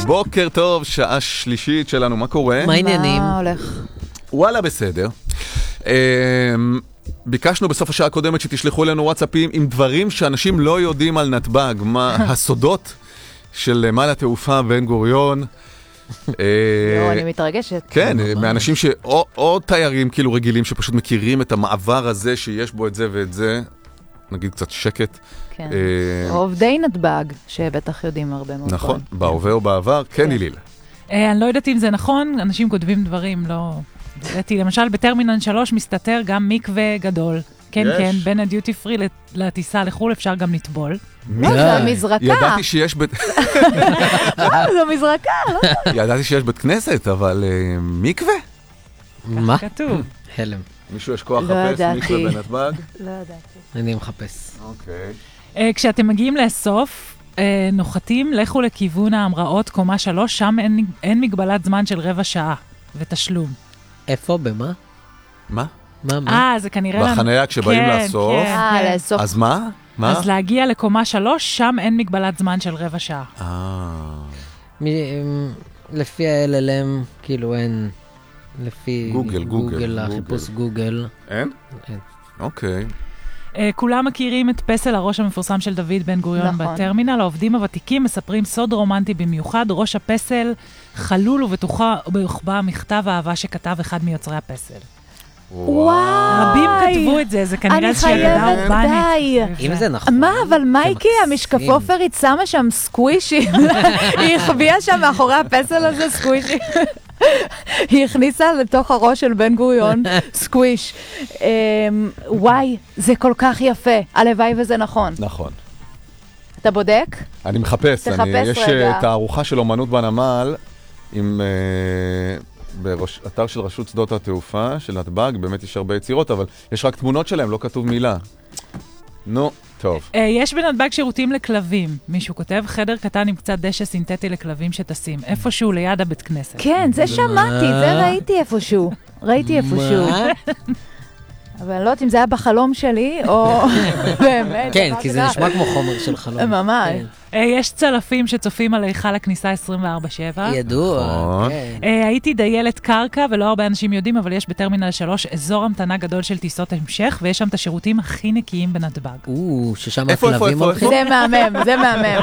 בוקר טוב, שעה שלישית שלנו, מה קורה? מה העניינים? מה הולך? וואלה, בסדר. ביקשנו בסוף השעה הקודמת שתשלחו אלינו וואטסאפים עם דברים שאנשים לא יודעים על נתב"ג, מה הסודות של נמל התעופה בן גוריון. אני מתרגשת. כן, מאנשים או תיירים כאילו רגילים שפשוט מכירים את המעבר הזה שיש בו את זה ואת זה, נגיד קצת שקט. כן. עובדי נתב"ג, שבטח יודעים הרבה מאוד. נכון, בהווה או בעבר, כן איליל. אני לא יודעת אם זה נכון, אנשים כותבים דברים, לא... ידעתי, למשל בטרמינל 3 מסתתר גם מקווה גדול. כן, כן, בין הדיוטי פרי לטיסה לחול אפשר גם לטבול. לא, זה מזרקה. ידעתי שיש לא, זה מזרקה, לא? ידעתי שיש בית כנסת, אבל מקווה? מה? כתוב. הלם. מישהו יש כוח לחפש מקווה בנתב"ג? לא ידעתי. אני מחפש. אוקיי. כשאתם מגיעים לאסוף, נוחתים, לכו לכיוון ההמראות, קומה 3, שם אין מגבלת זמן של רבע שעה ותשלום. איפה? במה? מה? מה? זה כנראה... בחניה כשבאים לאסוף. לאסוף. אז מה? אז להגיע לקומה 3, שם אין מגבלת זמן של רבע שעה. לפי ה-LLM, כאילו אין... לפי גוגל. החיפוש גוגל. אין? אין. אוקיי. כולם מכירים את פסל הראש המפורסם של דוד בן גוריון נכון. בטרמינל. העובדים הוותיקים מספרים סוד רומנטי במיוחד. ראש הפסל חלול ובתוכבה מכתב האהבה שכתב אחד מיוצרי הפסל. וואו. רבים כתבו את זה, זה כנראה אני שאלה חייבת די. אם זה נכון. מה, אבל מייקי, המשקפופרית שמה שם סקווישי. היא החביאה שם מאחורי הפסל הזה סקווישי. היא הכניסה לתוך הראש של בן גוריון סקוויש. וואי, זה כל כך יפה. הלוואי וזה נכון. נכון. אתה בודק? אני מחפש. תחפש יש רגע. תערוכה של אומנות בנמל, עם... באתר של רשות שדות התעופה, של נתב"ג, באמת יש הרבה יצירות, אבל יש רק תמונות שלהם, לא כתוב מילה. נו, טוב. יש בנתב"ג שירותים לכלבים. מישהו כותב, חדר קטן עם קצת דשא סינתטי לכלבים שטסים. איפשהו ליד הבית כנסת. כן, זה שמעתי, זה ראיתי איפשהו. אבל אני לא יודעת אם זה היה בחלום שלי, או באמת. כן, כי זה נשמע כמו חומר של חלום. ממש. יש צלפים שצופים על היכל הכניסה 24/7. ידוע. הייתי דיילת קרקע, ולא הרבה אנשים יודעים, אבל יש בטרמינל 3 אזור המתנה גדול של טיסות המשך, ויש שם את השירותים הכי נקיים בנתב"ג. ששם הכלבים הולכים. זה מהמם.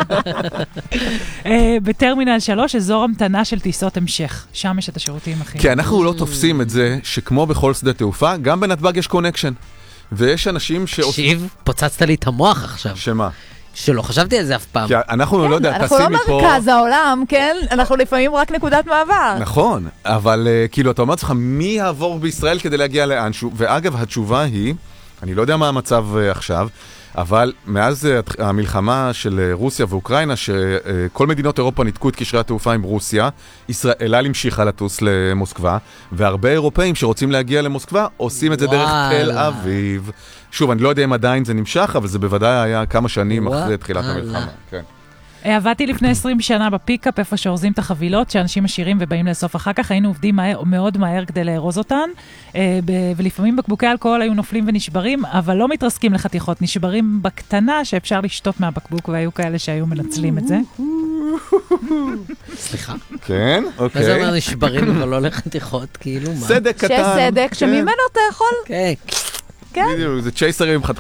בטרמינל 3 אזור המתנה של טיסות המשך. שם יש את השירותים הכי כי אנחנו לא תופסים את זה, שכמו בכל שדה תעופה, גם בנתב"ג יש קונקשן. ויש אנשים תקשיב, פוצצת לי את המוח עכשיו. שמה? שלא חשבתי על זה אף פעם. כי אנחנו לא יודע, אנחנו טסים לא מפה... מרכז העולם, כן? אנחנו לפעמים רק נקודת מעבר. נכון, אבל כאילו אתה אומר לך, מי יעבור בישראל כדי להגיע לאנשהו? ואגב, התשובה היא, אני לא יודע מה המצב עכשיו, אבל מאז המלחמה של רוסיה ואוקראינה, שכל מדינות אירופה ניתקו את קשרי התעופה עם רוסיה, ישראל המשיכה לטוס למוסקבה, והרבה אירופאים שרוצים להגיע למוסקבה, עושים את זה דרך תל אביב. שוב, אני לא יודע אם עדיין זה נמשך, אבל זה בוודאי היה כמה שנים אחרי תחילת המלחמה. כן. עבדתי לפני 20 שנה בפיקאפ, איפה שאורזים את החבילות, שאנשים עשירים ובאים לאסוף אחר כך, היינו עובדים מאוד מהר כדי לארוז אותן, ולפעמים בקבוקי אלכוהול היו נופלים ונשברים, אבל לא מתרסקים לחתיכות, נשברים בקטנה שאפשר לשתות מהבקבוק, והיו כאלה שהיו מנצלים את זה. סליחה? כן, אוקיי. מה זה אומר נשברים, אבל לא לחתיכות, כאילו מה? סדק קטן. שסדק שממנו אתה יכול. כן. בדיוק, זה צ'ייסרים עם